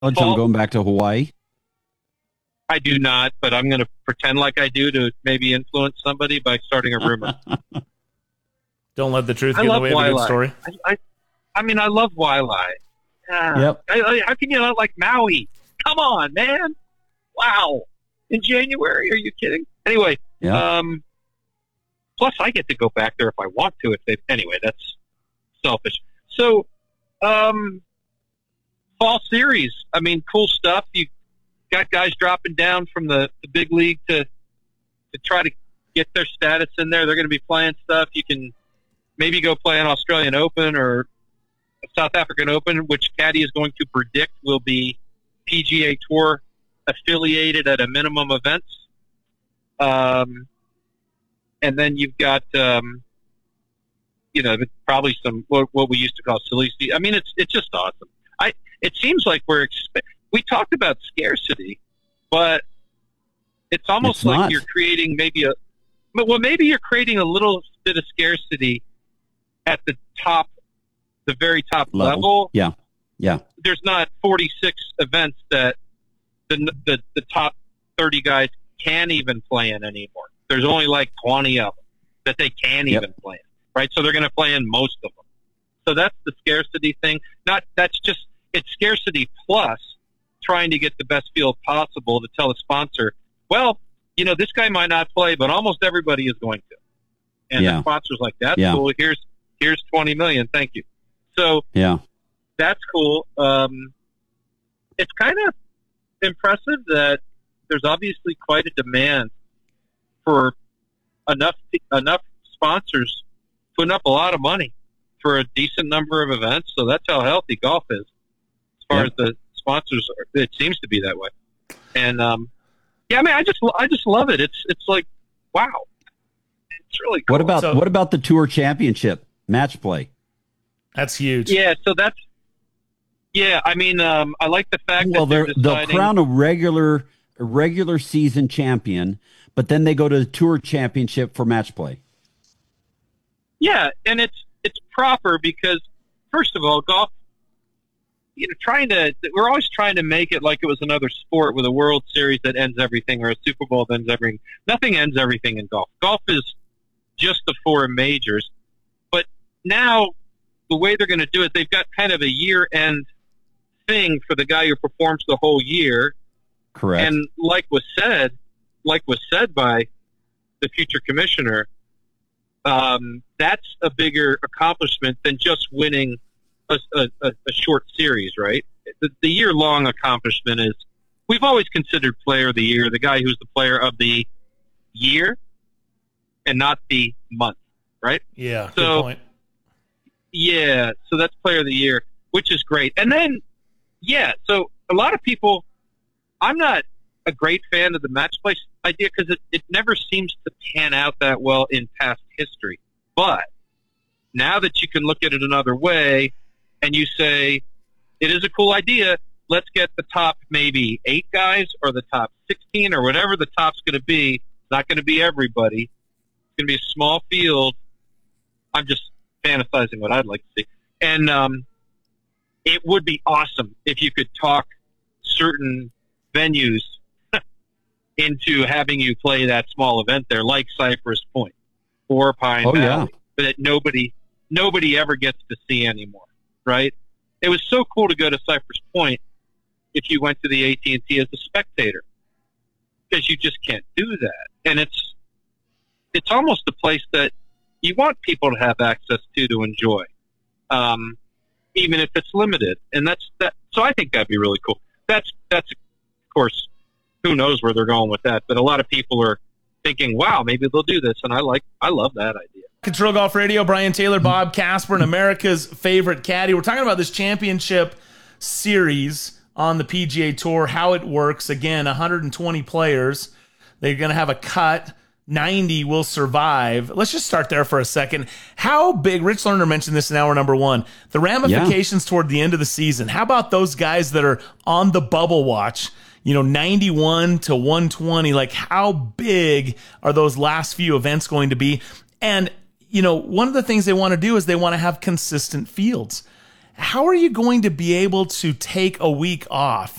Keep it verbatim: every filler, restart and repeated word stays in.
on Paul, going back to Hawaii? I do not, but I'm going to pretend like I do to maybe influence somebody by starting a rumor. Don't let the truth I get in the love way of a good Waialae. story. I, I, I mean, I love Waialae. Ah, Yep. I, I, how can you not like Maui? Come on, man. Wow. In January? Are you kidding? Anyway, Yeah. um, plus I get to go back there if I want to. If they Anyway, that's selfish. So, um, fall series. I mean, cool stuff. You got guys dropping down from the, the big league to to try to get their status in there. They're going to be playing stuff. You can maybe go play an Australian Open or a South African Open, which Caddy is going to predict will be P G A Tour affiliated at a minimum events. Um, and then you've got, um, you know, probably some what, what we used to call silly. I mean, it's it's just awesome. I it seems like we're expe- we talked about scarcity, but it's almost It's like not. you're creating maybe a but well maybe you're creating a little bit of scarcity at the top, the very top Level. level. Yeah. Yeah. There's not forty-six events that the the, the top thirty guys can even play in anymore. There's only like twenty of them that they can Yep. even play in, right? So they're going to play in most of them. So that's the scarcity thing. Not that's just it's scarcity plus trying to get the best field possible to tell a sponsor, well, you know, this guy might not play, but almost everybody is going to. And Yeah. the sponsor's like, that's Yeah. cool. Here's here's twenty million. Thank you. So Yeah. that's cool. Um, it's kind of impressive that there's obviously quite a demand for enough enough sponsors putting up a lot of money for a decent number of events. So that's how healthy golf is, as far Yep. as the sponsors are. It seems to be that way. And um, yeah, I mean, I just I just love it. It's it's like wow, it's really cool. What about So- what about the Tour Championship match play? That's huge. Yeah, so that's yeah. I mean, um, I like the fact Well, that they're they're, they'll deciding. crown a regular a regular season champion, but then they go to the Tour Championship for match play. Yeah, and it's it's proper because first of all, golf. You know, trying to we're always trying to make it like it was another sport with a World Series that ends everything or a Super Bowl that ends everything. Nothing ends everything in golf. Golf is just the four majors. But now the way they're going to do it, they've got kind of a year-end thing for the guy who performs the whole year. Correct. And like was said, like was said by the future commissioner, um, that's a bigger accomplishment than just winning a, a, a short series, right? The, the year-long accomplishment is we've always considered player of the year the guy who's the player of the year and not the month, right? Yeah, good So- point. Yeah, so that's player of the year, which is great. And then, yeah, so a lot of people, I'm not a great fan of the match play idea because it, it never seems to pan out that well in past history. But now that you can look at it another way and you say, it is a cool idea, let's get the top maybe eight guys or the top sixteen or whatever the top's going to be. It's not going to be everybody. It's going to be a small field. I'm just fantasizing what I'd like to see. And um, it would be awesome if you could talk certain venues into having you play that small event there, like Cypress Point or Pine Oh, yeah. Valley, but that nobody nobody ever gets to see anymore, right? It was so cool to go to Cypress Point if you went to the A T and T as a spectator, because you just can't do that. And it's it's almost a place that you want people to have access to to enjoy, um, even if it's limited. And that's that. So I think that'd be really cool. That's that's of course, who knows where they're going with that. But a lot of people are thinking, wow, maybe they'll do this, and I like I love that idea. Control Golf Radio, Brian Taylor, Bob Casper, and America's favorite caddy. We're talking about this championship series on the P G A Tour, how it works. Again, one hundred twenty players. They're going to have a cut. ninety will survive. Let's just start there for a second. How big, Rich Lerner mentioned this in hour number one, the ramifications toward the end of the season. How about those guys that are on the bubble watch? You know, ninety-one to one twenty, like how big are those last few events going to be? And, you know, one of the things they want to do is they want to have consistent fields. how are you going to be able to take a week off